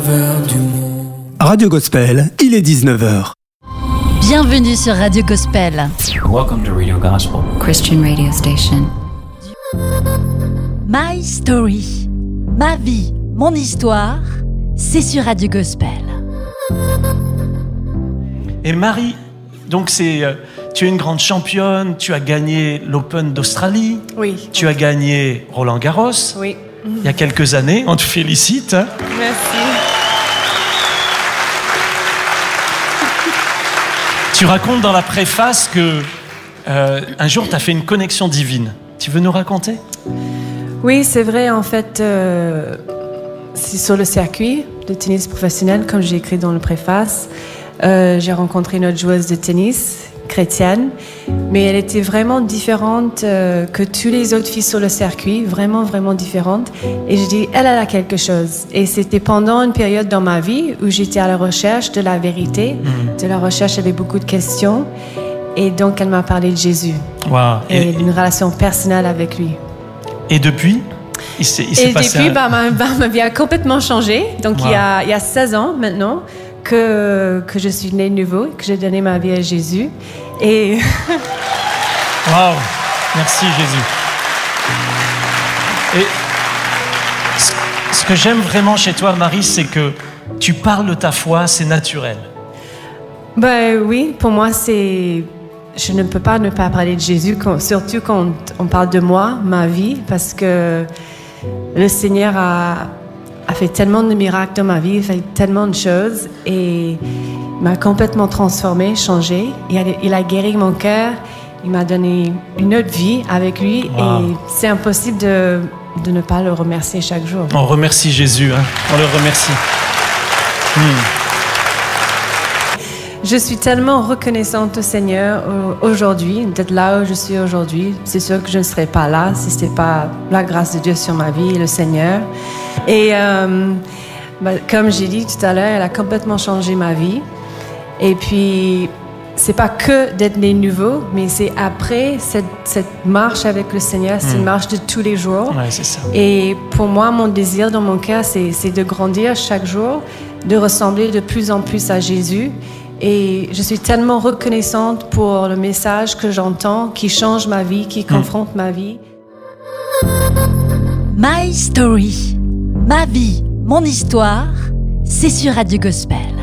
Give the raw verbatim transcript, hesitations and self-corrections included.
sauveur du monde. Radio Gospel, il est dix-neuf heures. Bienvenue sur Radio Gospel. Welcome to Radio Gospel, Christian radio station. My Story, ma vie, mon histoire, c'est sur Radio Gospel. Et Marie, donc c'est, euh, tu es une grande championne, tu as gagné l'Open d'Australie, Oui. tu as gagné Roland Garros, Oui. il y a quelques années, on te félicite. Merci. Tu racontes dans la préface que euh, un jour tu as fait une connexion divine. Tu veux nous raconter ? Oui, c'est vrai, en fait, euh, c'est sur le circuit de tennis professionnel, comme j'ai écrit dans le préface. Euh, j'ai rencontré une autre joueuse de tennis, chrétienne, mais elle était vraiment différente euh, que toutes les autres filles sur le circuit, vraiment, vraiment différente. Et je dis, elle, elle a quelque chose. Et c'était pendant une période dans ma vie où j'étais à la recherche de la vérité, mmh. de la recherche avec beaucoup de questions. Et donc, elle m'a parlé de Jésus. Wow. Et, Et d'une relation personnelle avec lui. Et depuis, il s'est, il s'est Et passé depuis, un... bah, ma, bah, ma vie a complètement changé. Donc, wow. il, y a, il y a seize ans maintenant que, que je suis née de nouveau, que j'ai donné ma vie à Jésus. Et... Waouh! Merci, Jésus. Et ce, ce que j'aime vraiment chez toi, Marie, c'est que tu parles de ta foi, c'est naturel. Ben oui, pour moi, c'est... Je ne peux pas ne pas parler de Jésus, quand, surtout quand on parle de moi, ma vie, parce que le Seigneur a, a fait tellement de miracles dans ma vie, il a fait tellement de choses et m'a complètement transformée, changée. Il a, il a guéri mon cœur, il m'a donné une autre vie avec lui. Wow. Et c'est impossible de, de ne pas le remercier chaque jour. On remercie Jésus, hein. On le remercie. Hmm. Je suis tellement reconnaissante au Seigneur aujourd'hui, d'être là où je suis aujourd'hui. C'est sûr que je ne serais pas là si ce n'était pas la grâce de Dieu sur ma vie et le Seigneur. Et euh, bah, comme j'ai dit tout à l'heure, elle a complètement changé ma vie. Et puis, c'est pas que d'être né nouveau, mais c'est après cette, cette marche avec le Seigneur, c'est mmh. une marche de tous les jours. Ouais, c'est ça. Et pour moi, mon désir dans mon cœur, c'est, c'est de grandir chaque jour, de ressembler de plus en plus à Jésus. Et je suis tellement reconnaissante pour le message que j'entends, qui change ma vie, qui confronte mmh. ma vie. My Story, ma vie, mon histoire, c'est sur Radio Gospel.